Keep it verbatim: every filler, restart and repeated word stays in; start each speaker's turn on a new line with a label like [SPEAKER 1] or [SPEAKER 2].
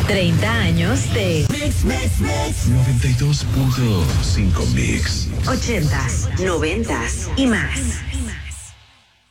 [SPEAKER 1] treinta años de
[SPEAKER 2] Mix, mix, mix. noventa y dos punto cinco Mix.
[SPEAKER 1] ochentas, noventas y más.